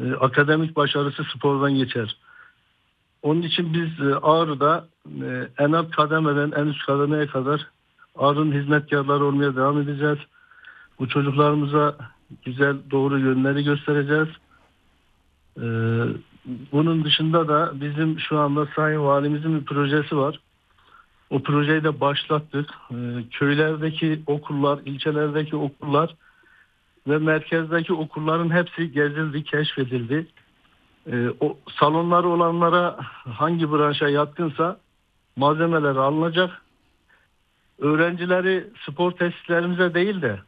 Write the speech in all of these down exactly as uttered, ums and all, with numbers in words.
e, akademik başarısı spordan geçer. Onun için biz e, Ağrı'da e, en alt kademeden en üst kademeye kadar Ağrı'nın hizmetkarları olmaya devam edeceğiz. Bu çocuklarımıza güzel doğru yönleri göstereceğiz. E, bunun dışında da bizim şu anda Sayın Valimizin bir projesi var. O projeyi de başlattık. E, köylerdeki okullar, ilçelerdeki okullar ve merkezdeki okulların hepsi gezildi, keşfedildi. E, o salonları olanlara hangi branşa yatkınsa malzemeler alınacak. Öğrencileri spor tesislerimize değil de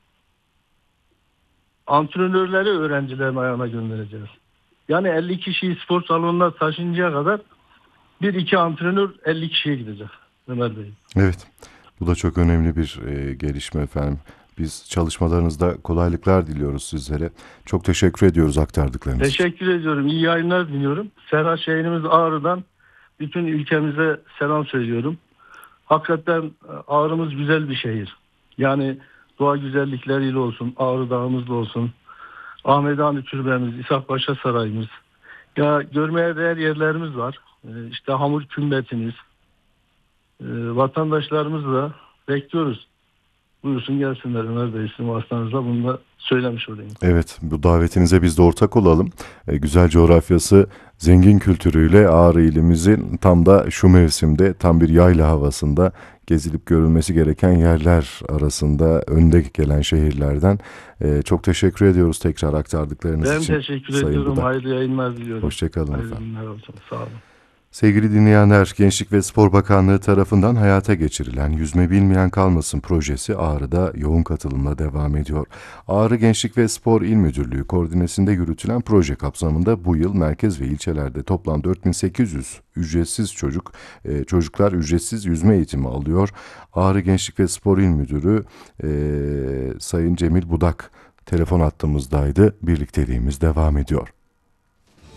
antrenörleri öğrencilerin ayağına göndereceğiz. Yani elli kişiyi spor salonuna taşıncaya kadar bir iki antrenör elli kişiye gidecek Ömer Bey. Evet, bu da çok önemli bir e, gelişme efendim. Biz çalışmalarınızda kolaylıklar diliyoruz sizlere. Çok teşekkür ediyoruz aktardıklarınız için. Teşekkür ediyorum. İyi yayınlar diliyorum. Serhat şehrimiz Ağrı'dan bütün ülkemize selam söylüyorum. Hakikaten Ağrı'mız güzel bir şehir. Yani doğa güzellikleriyle olsun, Ağrı Dağımızla olsun, Ahmedani Türbemiz, İshak Paşa Sarayımız. Ya görmeye değer yerlerimiz var. Ee, İşte hamur kümbetimiz. Ee, vatandaşlarımızı da bekliyoruz. Buyursun gelsinler Ömer Bey, sizin vasıtanızla bunu da söylemiş olayım. Evet, bu davetinize biz de ortak olalım. E, güzel coğrafyası, zengin kültürüyle Ağrı ilimizin tam da şu mevsimde, tam bir yayla havasında gezilip görülmesi gereken yerler arasında önde gelen şehirlerden. E, çok teşekkür ediyoruz tekrar aktardıklarınız Ben için. teşekkür Sayın ediyorum. Budak. Hayırlı yayınlar diliyorum. Hoşçakalın Hayırlı efendim. günler olsun. Sağ olun. Sevgili dinleyenler, Gençlik ve Spor Bakanlığı tarafından hayata geçirilen Yüzme Bilmeyen Kalmasın projesi Ağrı'da yoğun katılımla devam ediyor. Ağrı Gençlik ve Spor İl Müdürlüğü koordinesinde yürütülen proje kapsamında bu yıl merkez ve ilçelerde toplam dört bin sekiz yüz ücretsiz çocuk, e, çocuklar ücretsiz yüzme eğitimi alıyor. Ağrı Gençlik ve Spor İl Müdürü e, Sayın Cemil Budak telefon hattımızdaydı. Birlikteliğimiz devam ediyor.